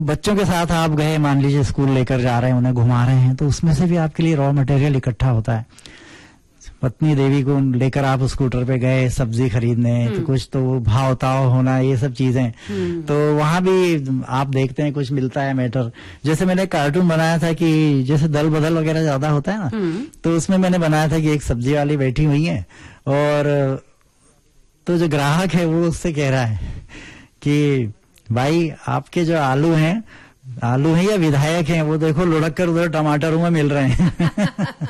बच्चों के साथ आप गए, मान लीजिए स्कूल लेकर जा रहे हैं, उन्हें घुमा रहे हैं, तो उसमें से भी आपके लिए रॉ मटेरियल इकट्ठा होता है। पत्नी देवी को लेकर आप स्कूटर पे गए सब्जी खरीदने, तो कुछ तो वो भाव ताव होना, ये सब चीजें, तो वहां भी आप देखते हैं कुछ मिलता है मैटर। जैसे मैंने कार्टून बनाया था कि जैसे दल बदल वगैरह ज्यादा होता है ना, तो उसमें मैंने बनाया था कि एक सब्जी वाली बैठी हुई है और तो जो ग्राहक है वो उससे कह रहा है कि भाई आपके जो आलू हैं या विधायक हैं, वो देखो लुढ़क कर उधर टमाटरों में मिल रहे हैं।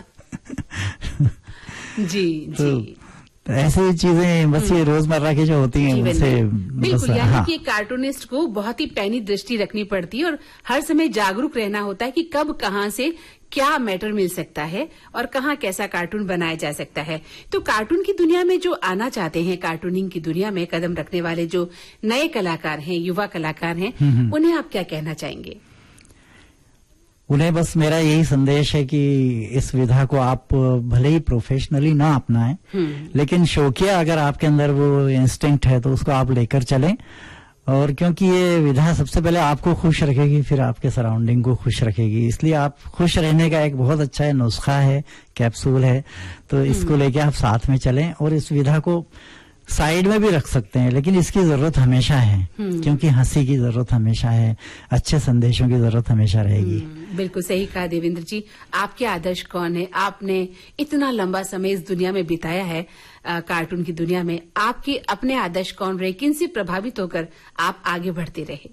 जी तो जी, ऐसी चीजें बस ये रोजमर्रा की जो होती हैं उनसे बिल्कुल, यानी कि कार्टूनिस्ट को बहुत ही पैनी दृष्टि रखनी पड़ती है और हर समय जागरूक रहना होता है कि कब कहाँ से क्या मैटर मिल सकता है और कहाँ कैसा कार्टून बनाया जा सकता है। तो कार्टून की दुनिया में जो आना चाहते हैं, कार्टूनिंग की दुनिया में कदम रखने वाले जो नए कलाकार हैं, युवा कलाकार हैं, उन्हें आप क्या कहना चाहेंगे? उन्हें बस मेरा यही संदेश है कि इस विधा को आप भले ही प्रोफेशनली ना अपनाएं, लेकिन शौकिया अगर आपके अंदर वो इंस्टिंक्ट है तो उसको आप लेकर चलें। और क्योंकि ये विधा सबसे पहले आपको खुश रखेगी, फिर आपके सराउंडिंग को खुश रखेगी, इसलिए आप खुश रहने का एक बहुत अच्छा नुस्खा है, कैप्सूल है। तो इसको लेके आप साथ में चलें और इस विधा को साइड में भी रख सकते हैं, लेकिन इसकी जरूरत हमेशा है, क्योंकि हंसी की जरूरत हमेशा है, अच्छे संदेशों की जरूरत हमेशा रहेगी। बिल्कुल सही कहा देवेंद्र जी। आपके आदर्श कौन है? आपने इतना लंबा समय इस दुनिया में बिताया है, कार्टून की दुनिया में, आपके अपने आदर्श कौन रहे? किनसे प्रभावित होकर आप आगे बढ़ते रहे?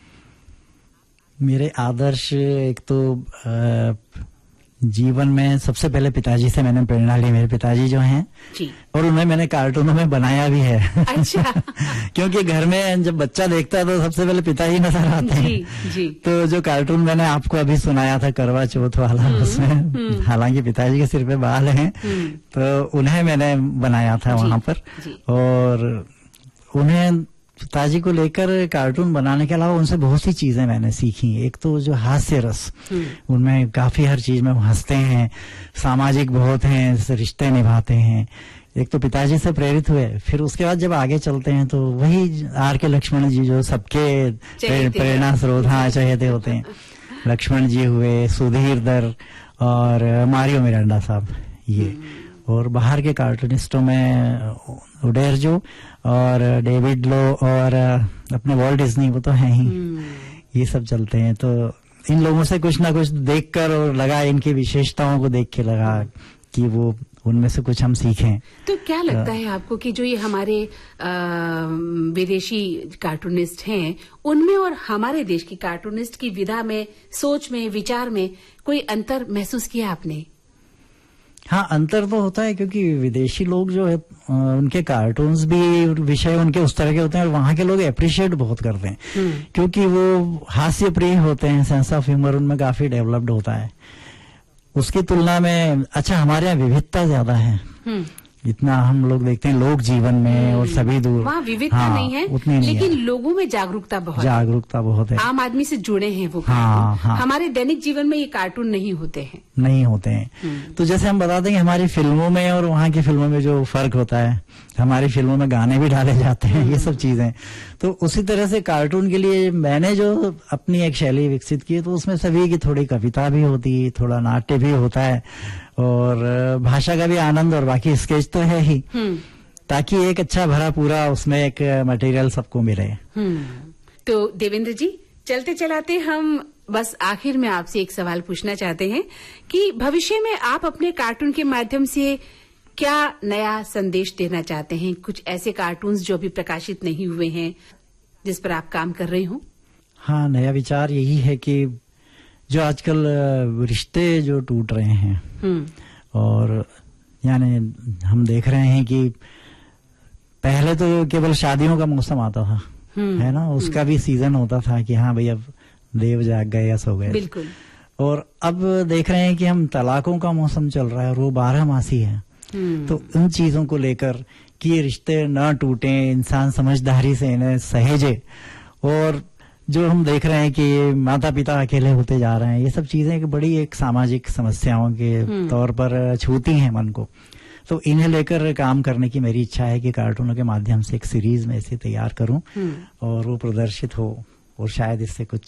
मेरे आदर्श एक तो जीवन में सबसे पहले पिताजी से मैंने प्रेरणा ली। मेरे पिताजी जो हैं जी, और उन्हें मैंने कार्टूनों में बनाया भी है। अच्छा। क्योंकि घर में जब बच्चा देखता है तो सबसे पहले पिताजी नजर आते हैं। जी, जी। तो जो कार्टून मैंने आपको अभी सुनाया था करवा चौथ वाला, उसमें हालांकि पिताजी के सिर पे बाल हैं, तो उन्हें मैंने बनाया था वहां पर। और उन्हें पिताजी को लेकर कार्टून बनाने के अलावा उनसे बहुत सी चीजें मैंने सीखी। एक तो जो हास्य रस, उनमें काफी हर चीज में वो हंसते हैं, सामाजिक बहुत हैं, रिश्ते निभाते हैं। एक तो पिताजी से प्रेरित हुए, फिर उसके बाद जब आगे चलते हैं तो वही आर के लक्ष्मण जी जो सबके प्रेरणा स्रोत, हाँ, चहेते होते हैं। लक्ष्मण जी हुए, सुधीर दर और मारियो मिरांडा साहब, ये। और बाहर के कार्टूनिस्टों में उडेरजो और डेविड लो और अपने वॉल्ट डिज्नी, वो तो हैं ही, ये सब चलते हैं। तो इन लोगों से कुछ ना कुछ देखकर और लगा, इनकी विशेषताओं को देख के लगा कि वो उनमें से कुछ हम सीखें। तो क्या लगता है आपको कि जो ये हमारे विदेशी कार्टूनिस्ट हैं, उनमें और हमारे देश की कार्टूनिस्ट की विधा में, सोच में, विचार में कोई अंतर महसूस किया आपने? हाँ, अंतर तो होता है, क्योंकि विदेशी लोग जो है उनके कार्टून्स भी विषय उनके उस तरह के होते हैं और वहाँ के लोग अप्रिशिएट बहुत करते हैं, क्योंकि वो हास्य प्रिय होते हैं, सेंस ऑफ ह्यूमर उनमें काफी डेवलप्ड होता है। उसकी तुलना में अच्छा हमारे यहाँ विविधता ज्यादा है, इतना हम लोग देखते हैं लोक जीवन में और सभी दूर वहाँ विविधता नहीं है, उतनी नहीं, लेकिन लोगों में जागरूकता बहुत है, आम आदमी से जुड़े हैं वो। हाँ, हाँ। हमारे दैनिक जीवन में ये कार्टून नहीं होते हैं। तो जैसे हम बता दें हमारी फिल्मों में और वहाँ की फिल्मों में जो फर्क होता है, हमारी फिल्मों में गाने भी डाले जाते हैं, ये सब चीजें। तो उसी तरह से कार्टून के लिए मैंने जो अपनी एक शैली विकसित की, तो उसमें सभी की थोड़ी कविता भी होती है, थोड़ा नाट्य भी होता है और भाषा का भी आनंद, और बाकी स्केच तो है ही, ताकि एक अच्छा भरा पूरा उसमें एक मटेरियल सबको मिले। तो देवेंद्र जी, चलते चलाते हम बस आखिर में आपसे एक सवाल पूछना चाहते हैं कि भविष्य में आप अपने कार्टून के माध्यम से क्या नया संदेश देना चाहते हैं? कुछ ऐसे कार्टून्स जो अभी प्रकाशित नहीं हुए हैं, जिस पर आप काम कर रहे हो? हाँ, नया विचार यही है कि जो आजकल रिश्ते जो टूट रहे हैं, और यानी हम देख रहे हैं कि पहले तो केवल शादियों का मौसम आता था, है ना, उसका भी सीजन होता था कि हाँ भाई अब देव जाग गए या सो गए, बिल्कुल। और अब देख रहे हैं कि हम तलाकों का मौसम चल रहा है और वो 12 मासी है। तो उन चीजों को लेकर कि ये रिश्ते न टूटे, इंसान समझदारी से इन्हें सहेजे, और जो हम देख रहे हैं कि माता पिता अकेले होते जा रहे हैं, ये सब चीजें एक बड़ी एक सामाजिक समस्याओं के तौर पर छूती हैं मन को। तो इन्हें लेकर काम करने की मेरी इच्छा है कि कार्टूनों के माध्यम से एक सीरीज में इसे तैयार करूं और वो प्रदर्शित हो और शायद इससे कुछ